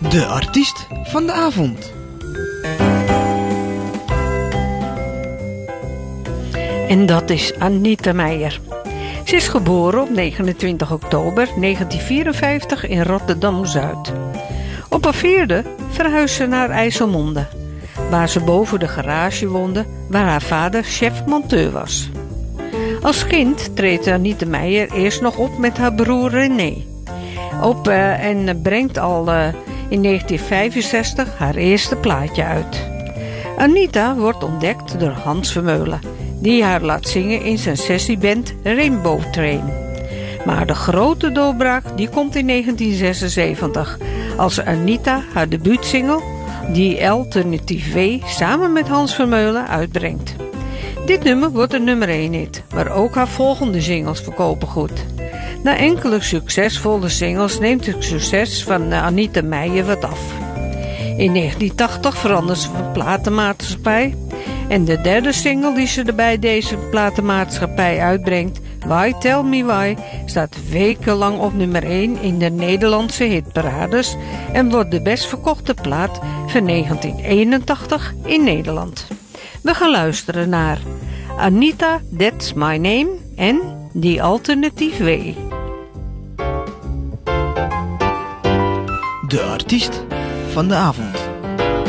De artiest van de avond. En dat is Anita Meijer. Ze is geboren op 29 oktober 1954 in Rotterdam-Zuid. Op haar 4e verhuisde ze naar IJsselmonde, waar ze boven de garage woonde, waar haar vader chef-monteur was. Als kind treedt Anita Meijer eerst nog op met haar broer René. En brengt al in 1965 haar eerste plaatje uit. Anita wordt ontdekt door Hans Vermeulen, die haar laat zingen in zijn sessieband Rainbow Train. Maar de grote doorbraak die komt in 1976, als Anita haar debuutsingle, die Alternatief W, samen met Hans Vermeulen uitbrengt. Dit nummer wordt een nummer 1 hit, maar ook haar volgende singles verkopen goed. Na enkele succesvolle singles neemt het succes van Anita Meijer wat af. In 1980 verandert ze van platenmaatschappij en de derde single die ze bij deze platenmaatschappij uitbrengt, Why Tell Me Why, staat wekenlang op nummer 1 in de Nederlandse hitparades en wordt de best verkochte plaat van 1981 in Nederland. We gaan luisteren naar Anita, That's My Name en The Alternative Way. De artiest van de avond.